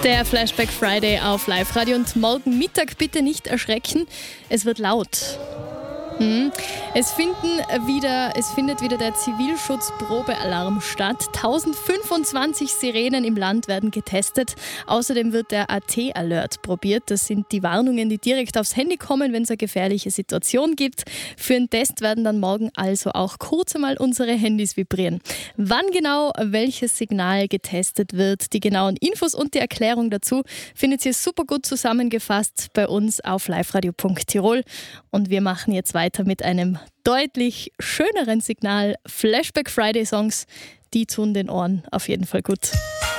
Der Flashback Friday auf Live-Radio und morgen Mittag bitte nicht erschrecken, es wird laut. Es findet wieder der Zivilschutzprobealarm statt. 1025 Sirenen im Land werden getestet. Außerdem wird der AT-Alert probiert. Das sind die Warnungen, die direkt aufs Handy kommen, wenn es eine gefährliche Situation gibt. Für den Test werden dann morgen also auch kurz einmal unsere Handys vibrieren. Wann genau welches Signal getestet wird, die genauen Infos und die Erklärung dazu findet ihr super gut zusammengefasst bei uns auf liveradio.tirol. Und wir machen jetzt weiter mit einem deutlich schöneren Signal. Flashback Friday Songs, die tun den Ohren auf jeden Fall gut.